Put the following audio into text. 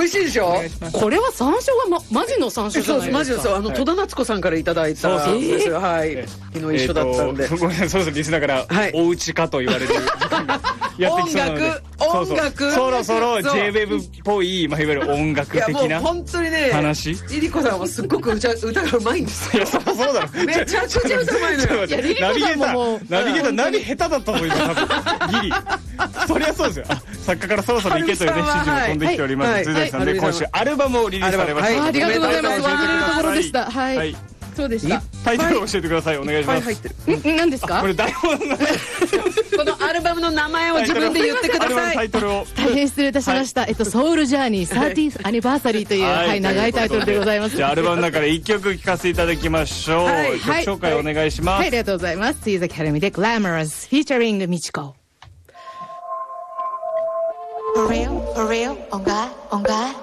美味しいでしょ。 これは山椒がマジの山椒じゃないですか。 そうマジのそう戸田夏子さんからいただいたですよ。はい。昨日一緒だったんで。 ごめんなさい、そうそうリスナーからお家かと言われる時間がやってきそうなので。 音楽。 そろそろ J-Web っぽいいわゆる音楽的な。 いやもう本当にね。 話。 リリコさんはすっごく歌がうまいんですよ。 いやそうだろ。 めちゃくちゃ歌うまいのよ。 ナビゲーター何下手だったの今多分ギリ。そりゃそうですよ。作家からそろそろ行けというね指示も飛んできております。辻崎さんで今週アルバムをリリースされました。 ありがとうございます。忘れるところでした。はい。そうでした。 タイトルを教えてください。お願いします。 何ですか？ これ台本のこのアルバムの名前を自分で言ってください。 タイトルを大変失礼いたしました。ソウルジャーニー 13th アニバーサリーという長いタイトルでございます。 じゃあアルバムの中で1曲聴かせていただきましょう。曲紹介お願いします。 はい、ありがとうございます。辻崎はるみで Glamorous featuring みちこ。 For real, on God, on God.